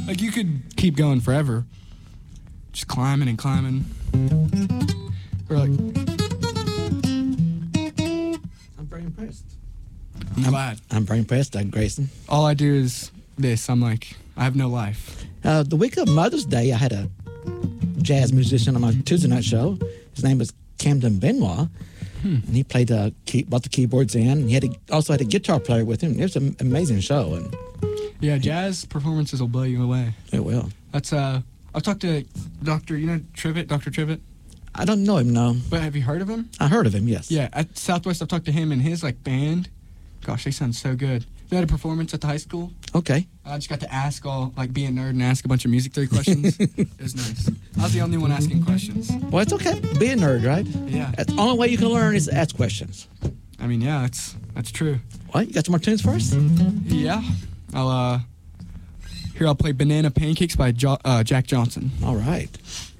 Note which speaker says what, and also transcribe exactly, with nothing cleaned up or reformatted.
Speaker 1: Like, you could keep going forever. Just climbing and climbing. Or like...
Speaker 2: I'm very impressed.
Speaker 1: I'm glad.
Speaker 2: I'm very impressed, Doug Grayson.
Speaker 1: All I do is this. I'm like, I have no life.
Speaker 2: Uh, the week of Mother's Day, I had a jazz musician on my Tuesday night show. His name was Camden Benoit. Hmm. And he played uh, key, brought the keyboards in. And he had a, also had a guitar player with him. It was an amazing show. And
Speaker 1: yeah, jazz performances will blow you away.
Speaker 2: It will.
Speaker 1: That's uh, I've talked to Doctor You know Trivet, Doctor Trivet.
Speaker 2: I don't know him, no.
Speaker 1: But have you heard of him?
Speaker 2: I heard of him, yes.
Speaker 1: Yeah, at Southwest, I've talked to him and his like band. Gosh, they sound so good. They had a performance at the high school.
Speaker 2: Okay.
Speaker 1: I just got to ask all, like, be a nerd and ask a bunch of music theory questions. It was nice. I was the only one asking questions.
Speaker 2: Well, it's okay. Be a nerd, right?
Speaker 1: Yeah.
Speaker 2: The only way you can learn is to ask questions.
Speaker 1: I mean, yeah, that's that's true.
Speaker 2: What? You got some more tunes for us?
Speaker 1: Yeah. I'll, uh, here I'll play Banana Pancakes by jo- uh, Jack Johnson.
Speaker 2: All right.